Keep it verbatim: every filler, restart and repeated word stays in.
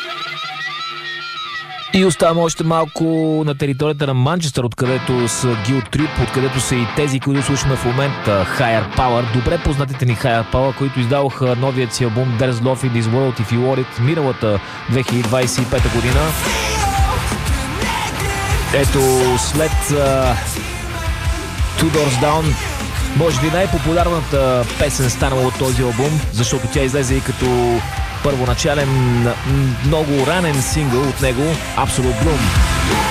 И оставаме още малко на територията на Манчестър, откъдето са Guilt Trip, откъдето са и тези, които слушаме в момента, Higher Power. Добре познатите ни Higher Power, които издаваха новият си албум There's Love in This World If You Want It миналата две хиляди двадесет и пета година. Ето след uh, Two Doors Down, може би най-популярната песен станала от този албум, защото тя излезе и като първоначален, много ранен сингъл от него, Absolute Bloom.